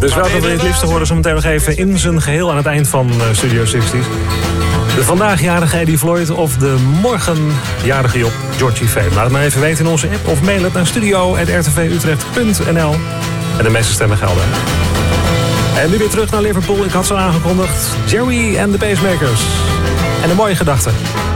Dus welke wil je het liefst horen? Zometeen nog even in zijn geheel aan het eind van Studio 60's. De vandaagjjarige Eddie Floyd of de morgenjarige Job, Georgie Fame. Laat het maar even weten in onze app of mail het naar studio@rtvutrecht.nl. En de meeste stemmen gelden. En nu weer terug naar Liverpool. Ik had zo aangekondigd. Jerry en de Pacemakers. En een mooie gedachte.